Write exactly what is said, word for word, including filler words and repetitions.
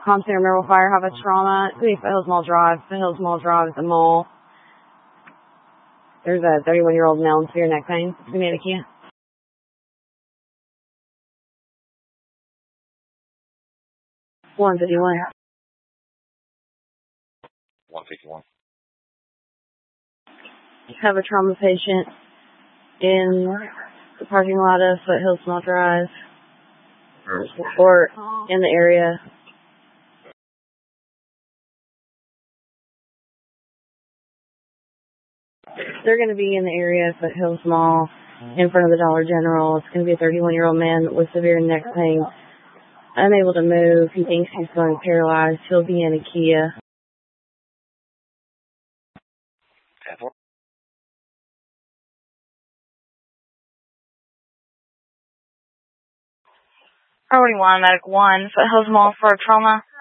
Constant Memorial Fire have a trauma. It's going to be Foothills Mall Drive. Foothills Mall Drive is a mall. There's a thirty-one-year-old male in severe neck pain. It's going to be in a Kia. one fifty-one. one fifty-one. Have a trauma patient in the parking lot of Foothills Mall Drive or in the area. They're going to be in the area of Foothills Mall in front of the Dollar General. It's going to be a thirty-one-year-old man with severe neck pain, unable to move. He thinks he's going paralyzed. He'll be in a Kia. Priority one, Medic one, Foothills Mall for trauma.